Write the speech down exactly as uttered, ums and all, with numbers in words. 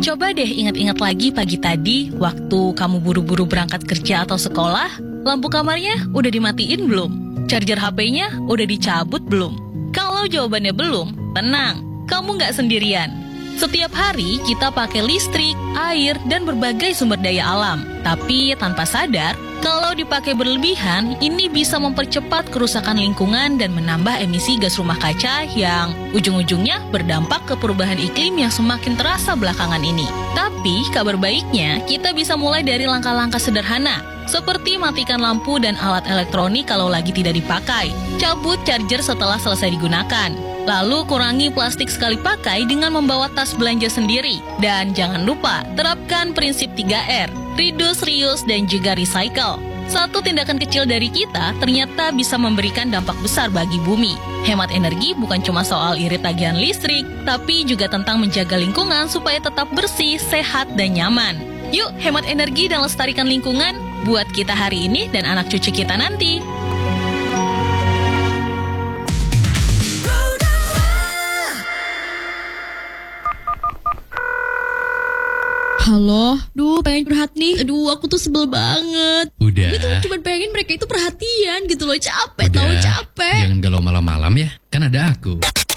Coba deh ingat-ingat lagi pagi tadi, waktu kamu buru-buru berangkat kerja atau sekolah, lampu kamarnya udah dimatiin belum? Charger H P-nya udah dicabut belum? Kalau jawabannya belum, tenang, kamu nggak sendirian. Setiap hari kita pakai listrik, air, dan berbagai sumber daya alam. Tapi tanpa sadar, kalau dipakai berlebihan, ini bisa mempercepat kerusakan lingkungan dan menambah emisi gas rumah kaca yang ujung-ujungnya berdampak ke perubahan iklim yang semakin terasa belakangan ini. Tapi kabar baiknya, kita bisa mulai dari langkah-langkah sederhana, seperti matikan lampu dan alat elektronik kalau lagi tidak dipakai, cabut charger setelah selesai digunakan, lalu kurangi plastik sekali pakai dengan membawa tas belanja sendiri. Dan jangan lupa, terapkan prinsip tiga R, reduce, reuse, dan juga recycle. Satu tindakan kecil dari kita ternyata bisa memberikan dampak besar bagi bumi. Hemat energi bukan cuma soal irit tagihan listrik, tapi juga tentang menjaga lingkungan supaya tetap bersih, sehat, dan nyaman. Yuk, hemat energi dan lestarikan lingkungan buat kita hari ini dan anak cucu kita nanti. Halo, duh pengen curhat nih. Aduh, aku tuh sebel banget. Udah. Gue tuh cuma pengen mereka itu perhatian gitu loh. Capek, Udah. tahu capek. Jangan galau malam-malam ya, kan ada aku.